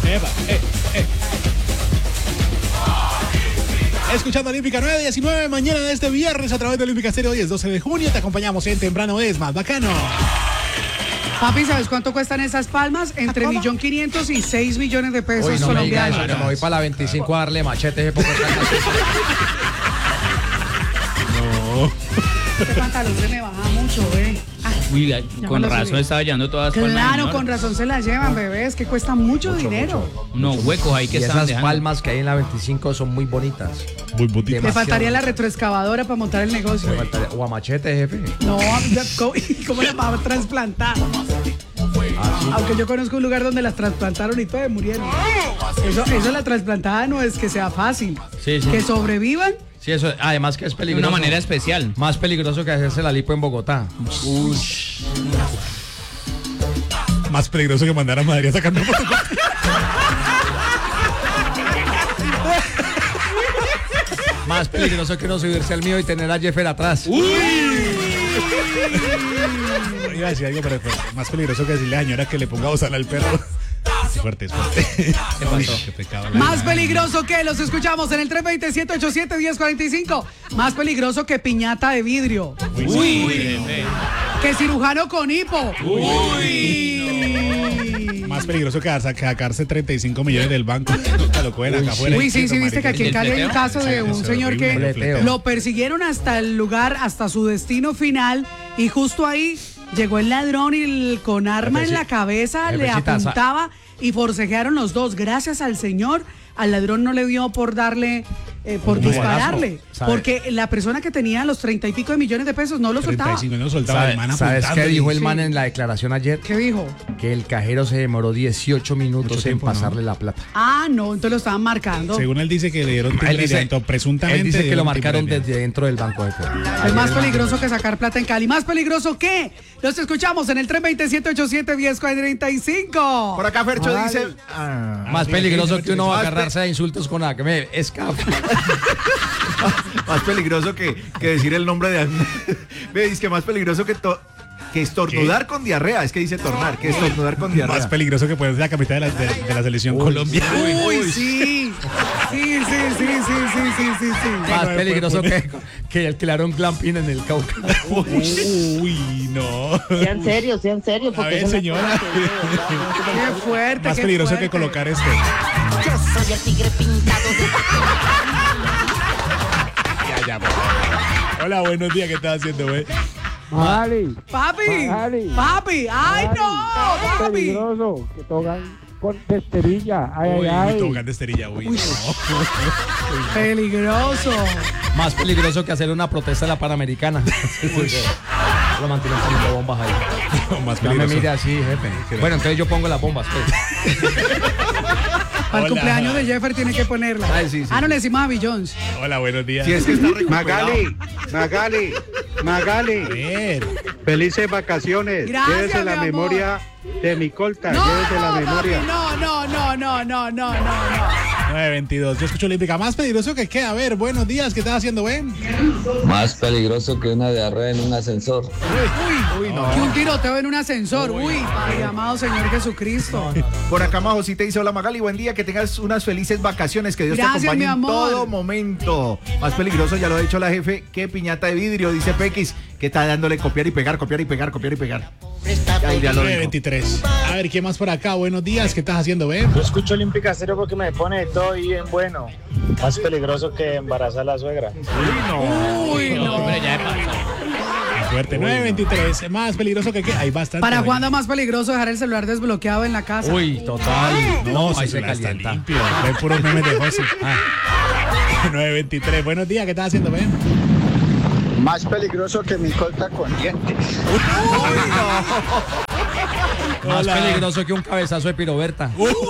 Epa, Escuchando Olímpica 9:19 mañana de este viernes a través de Olímpica Stereo. Hoy es 12 de junio. Te acompañamos en Temprano es más bacano. Papi, ¿sabes cuánto cuestan esas palmas? Entre 1.500.000 y 6 millones de pesos Uy, no colombianos. Me diga eso, me voy para la 25 a darle machete. No. Este pantalón se me baja mucho, Uy, con razón estaba llevando todas las palmas. Claro, con razón se las llevan, bebés, que cuesta mucho dinero. Unos huecos ahí que y están esas dejando. palmas que hay en la 25 son muy bonitas. Muy bonito. Le faltaría la retroexcavadora para montar el negocio. O a machete, jefe. No, ¿cómo las va a trasplantar? Aunque yo conozco un lugar donde las trasplantaron y todas murieron. Eso la trasplantada no es que sea fácil. Sí, sí. Que sobrevivan. Sí, eso, además que es De peligroso. una manera especial. Más peligroso que hacerse la lipo en Bogotá. Más peligroso que mandar a Madrid a sacarme fotos. Más peligroso que no subirse al mío y tener a Jeffer atrás. Iba a decir algo, pero más peligroso que decirle a la señora que le ponga bozal al perro. Es fuerte, es fuerte. Uy, qué pecado. Más peligroso que los escuchamos en el 320-787-1045. Más peligroso que piñata de vidrio. Uy. Que cirujano con hipo. Más peligroso que sacarse 35 millones del banco. Nunca lo cogen acá afuera. Uy, sí, viste que aquí en Cali hay un caso de un señor que Fleteo. lo persiguieron hasta el lugar, hasta su destino final, y justo ahí llegó el ladrón y con arma en la cabeza le apuntaba y forcejearon los dos. Gracias al señor, al ladrón no le dio por darle, por dispararle, porque la persona que tenía los 30 y pico de millones de pesos no lo soltaba. 35 no lo soltaba. El man ¿Sabes qué apuntando. dijo el man en la declaración ayer? ¿Qué dijo? Que el cajero se demoró 18 minutos Mucho en tiempo, pasarle la plata. Ah, no, entonces lo estaban marcando. Según él dice que le dieron timbre de dentro, presuntamente. Él dice que dieron lo marcaron timbre de desde dentro del banco de Fed. Es más peligroso que sacar plata en Cali. ¿Más peligroso que? Los escuchamos en el 320-787-1045. Por acá Fercho dice... Más peligroso que uno agarrarse a insultos con Acme. Más peligroso que decir el nombre de... Me dice que más peligroso que estornudar con diarrea. Es que dice tornar, que estornudar con diarrea. Más peligroso que puede ser la capital de la selección Colombia. Uy, sí. Sí. Más peligroso que alquilaron glamping en el Cauca. Uy, no. Sean serios. A ver, señora. Qué fuerte. Más qué peligroso fuerte. que colocar Yo soy el tigre pintado. Ya, por favor. Hola, buenos días. ¿Qué estás haciendo, güey? Magali, Papi. Magali. Papi. Ay, no. Papi. peligroso, que tocan con testerilla. Uy, Ay. tocan de esterilla, uy. No. Peligroso. Más peligroso que hacer una protesta en la Panamericana. Lo mantienen poniendo bombas ahí. Más No me peligroso. mire así, jefe. Bueno, entonces yo pongo las bombas, pues. Para el Hola. cumpleaños de Jeffer tiene que ponerla. Ay, sí. No le decimos a Billions. Hola, buenos días. Si es que está recuperado. Magali, A ver. felices vacaciones. Gracias, Llévese la mi amor. memoria de mi colta, No, llévese la papi, memoria. no. 9:22. Yo escucho Olímpica. Más peligroso que qué. A ver, buenos días. ¿Qué estás haciendo, Ben? Más peligroso que una diarrea en un ascensor. Uy, que un tiroteo en un ascensor. Uy, Padre amado Señor Jesucristo. Por acá Majosita dice: hola Magali, buen día, que tengas unas felices vacaciones, que Dios Gracias, te acompañe mi en amor. todo momento. Más peligroso, ya lo ha dicho la jefe, que piñata de vidrio, dice Pequis, que está dándole copiar y pegar. Ay, ya lo dijo. 9:23. A ver, ¿qué más por acá? Buenos días. ¿Qué estás haciendo, Ben? Yo escucho Olímpica Stereo porque me pone de todo y bien bueno. Más peligroso que embarazar a la suegra. Uy, no. Hombre, ya de paso. Fuerte. 9:23. Más peligroso que qué. Hay bastante. Para Ben. Juanda más peligroso dejar el celular desbloqueado en la casa. Uy, total. No, ahí si se está calienta. limpio. Ven puros memes de José. 9:23. Buenos días. ¿Qué estás haciendo, Ben? Más peligroso que mi colta con dientes. Más Hola. peligroso que un cabezazo de piroberta.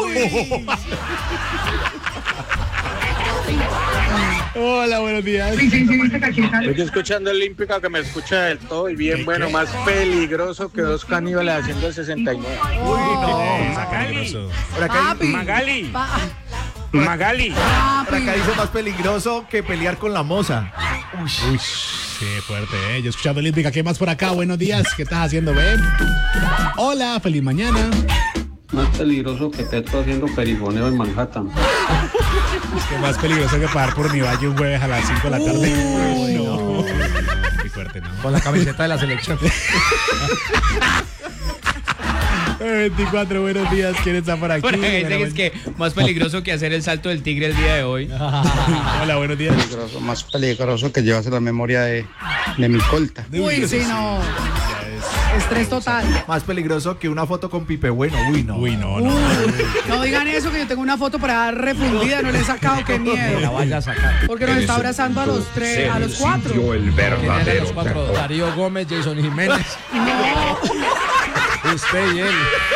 Hola, buenos días. Estoy escuchando Olímpica que me escucha del todo y bien bueno. Más peligroso que dos caníbales haciendo el 69. Está peligroso. Por acá, Papi. Magali. por Papi. acá dice: más peligroso que pelear con la moza. Uy, qué fuerte, ¿eh? Yo escuchando Olímpica. ¿Qué más por acá? Buenos días. ¿Qué estás haciendo, Ben? Hola, feliz mañana. Más peligroso que Petro haciendo perifoneo en Manhattan. Es que más peligroso que pagar por mi valle un jueves a las 5 de la tarde. No. Muy fuerte, ¿no? Con la camiseta de la selección. 24, buenos días. ¿Quién está por aquí? Por acá dicen es que más peligroso que hacer el salto del tigre el día de hoy. Hola, buenos días. Más peligroso que llevarse la memoria de mi colta. Uy, sí, no. Estrés total. Más peligroso que una foto con Pipe Bueno. Uy, no. Uy, no. No digan eso, que yo tengo una foto para dar refundida, no le he sacado, qué miedo. La vaya a sacar. Porque nos está abrazando a los 4. El verdadero. Los 4, Darío Gómez, Jason Jiménez. No. Usted y él.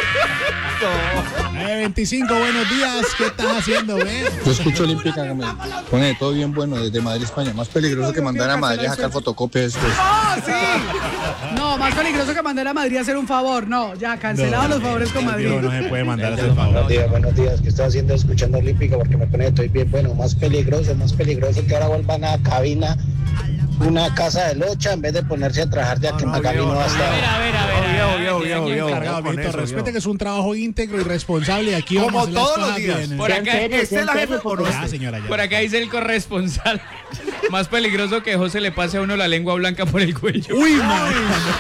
25, buenos días. ¿Qué estás haciendo, ven? Yo escucho Olímpica que me pone todo bien bueno desde Madrid, España. Más peligroso que mandar a Madrid a sacar fotocopias después. ¡Oh, sí! No, más peligroso que mandar a Madrid a hacer un favor. No, ya, cancelados los favores con Madrid. No se puede mandar a hacer favor. Buenos días. ¿Qué estás haciendo escuchando Olímpica? Porque me pone todo bien bueno. Más peligroso que ahora vuelvan a cabina. Una casa de locha en vez de ponerse a trabajar ya que en la cabina va a estar. Respete que es un trabajo íntegro y responsable. Aquí como vamos a todos los días. Por acá, ¿Esta es la jefe o no? Ya, señora, ya. por acá dice el corresponsal. Más peligroso que José le pase a uno la lengua blanca por el cuello. Uy, man.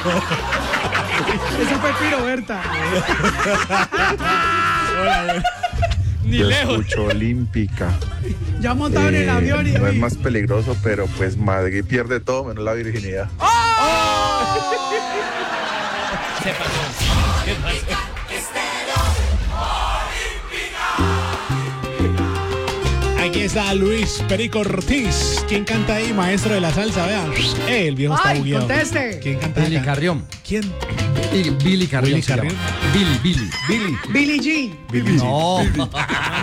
Eso fue Piro Berta. Hola, bueno. Ni Yo lejos. escucho Olímpica. Ya montado en el avión y No es más peligroso, pero pues Madrid pierde todo menos la virginidad. Se pasó. ¿Qué pasó? Aquí está Luis Perico Ortiz. ¿Quién canta ahí, maestro de la salsa? Vean. El viejo está Ay, bugueado. conteste. ¿Quién canta Billy acá? Carrión. ¿Quién? Billy Carrión. Billy se llama. Carrión. Billy. Billie G. Billy G. No.